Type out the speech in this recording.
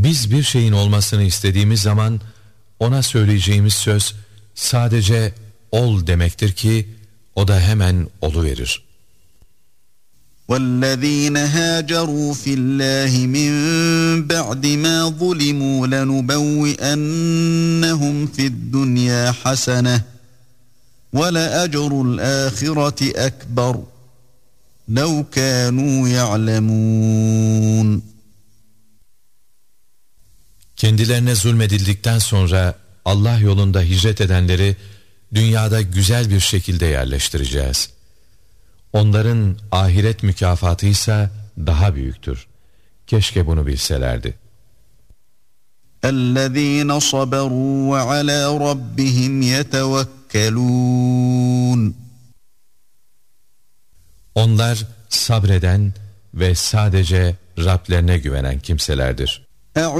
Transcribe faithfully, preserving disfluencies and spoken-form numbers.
Biz bir şeyin olmasını istediğimiz zaman ona söyleyeceğimiz söz sadece ol demektir ki o da hemen oluverir. وَالَّذ۪ينَ هَاجَرُوا فِي اللّٰهِ مِنْ بَعْدِ مَا ظُلِمُوا لَنُبَوِّئَنَّهُمْ فِي الدُّنْيَا حَسَنَةً وَلَأَجْرُ الْآخِرَةِ أَكْبَرُ لَوْ كَانُوا يَعْلَمُونَ. Kendilerine zulmedildikten sonra Allah yolunda hicret edenleri dünyada güzel bir şekilde yerleştireceğiz. Onların ahiret mükafatı ise daha büyüktür. Keşke bunu bilselerdi. اَلَّذ۪ينَ صَبَرُوا وَعَلَى رَبِّهِمْ يَتَوَكَّلُونَ. Onlar sabreden ve sadece Rablerine güvenen kimselerdir.